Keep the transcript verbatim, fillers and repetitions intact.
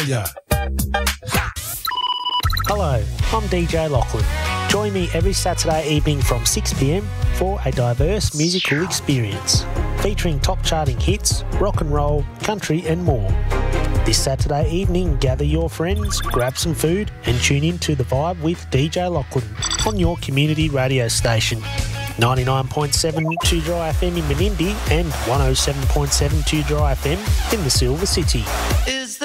Yeah. Hello, I'm D J Lachlan. Join me every Saturday evening from six p m for a diverse musical experience featuring top charting hits, rock and roll, country and more. This Saturday evening, gather your friends, grab some food and tune in to The Vibe with D J Lachlan on your community radio station. ninety-nine point seven Two Dry F M in Menindee and one oh seven point seven Two Dry F M in the Silver City.